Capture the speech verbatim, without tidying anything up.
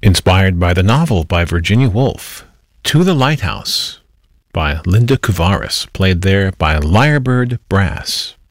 inspired by the novel by Virginia Woolf, To the Lighthouse by Linda Kuvaris, played there by Lyrebird Brass.